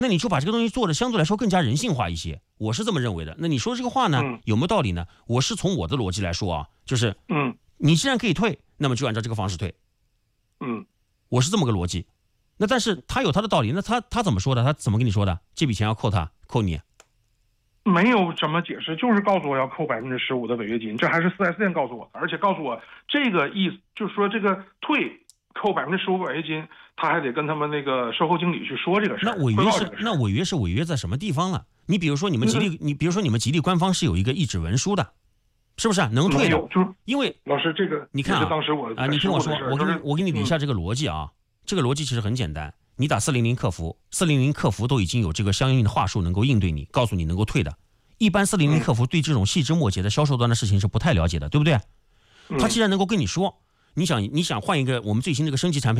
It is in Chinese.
那你就把这个东西做的相对来说更加人性化一些，我是这么认为的。那你说这个话呢，有没有道理呢？我是从我的逻辑来说啊，就是你既然可以退，那么就按照这个方式退。我是这么个逻辑。那但是他有他的道理，那他怎么说的？他怎么跟你说的？这笔钱要扣你？ 没有怎么解释，就是告诉我要扣15%的违约金，这还是4S店告诉我的，而且告诉我这个意思就是说这个扣15%违约金，他还得跟他们那个售后经理去说这个事。 那违约是违约在什么地方了？你比如说你们吉利官方是有一个一纸文书的，是不是能退的？因为老师这个你看啊， 当时你听我说，我给你理一下这个逻辑啊。这个逻辑其实很简单，你打400客服，400客服都已经有这个相应的话术能够应对你，告诉你能够退的。一般400客服对这种细枝末节的销售端的事情是不太了解的，对不对？他既然能够跟你说，你想换一个我们最新这个升级产品。